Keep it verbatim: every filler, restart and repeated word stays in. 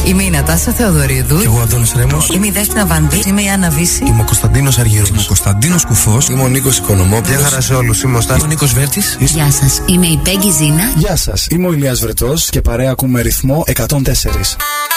Είμαι η Νατάσα Θεοδωρίδου. Και εγώ Αντώνης Ρέμος. Είμαι η Δέσποινα Βανδύ. Είμαι η Άννα Βύση. Είμαι ο Κωνσταντίνος Αργύρος. Είμαι ο Κωνσταντίνος Κουφός. Είμαι ο Νίκος Οικονομόπουλος. Γεια χαρά σε όλους. Είμαι ο Στάθης. Είμαι ο Νίκος Βέρτης. Γεια σας. Είμαι η Πέγγι Ζήνα. Γεια σας. Είμαι ο Ηλίας Βρετός και παρέα ακούμε ρυθμό εκατόν τέσσερα.